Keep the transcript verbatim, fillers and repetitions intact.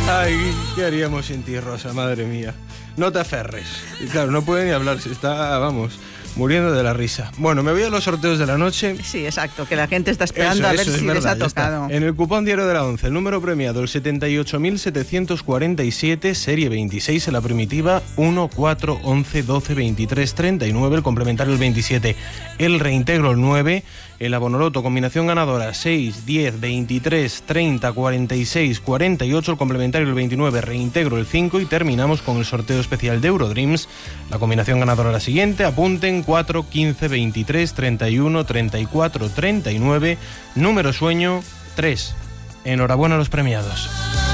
Ay, ¿qué haríamos sin ti, Rosa? Madre mía. No te aferres. Y claro, no puede ni hablar, se está, vamos, muriendo de la risa. Bueno, me voy a los sorteos de la noche. Sí, exacto, que la gente está esperando Eso, a ver eso, si verdad, les ha ya está. tocado. En el cupón diario de la once, el número premiado, el setenta y ocho mil setecientos cuarenta y siete, serie veintiséis, en la primitiva uno, cuatro, once, doce, veintitrés, treinta y nueve, el complementario el veintisiete, el reintegro el nueve, el abonoloto, combinación ganadora seis, diez, veintitrés, treinta, cuarenta y seis, cuarenta y ocho, el complementario el veintinueve, reintegro el cinco y terminamos con el sorteo especial de Eurodreams. La combinación ganadora la siguiente, apunten cuatro, quince, veintitrés, treinta y uno, treinta y cuatro, treinta y nueve, número sueño tres. Enhorabuena a los premiados.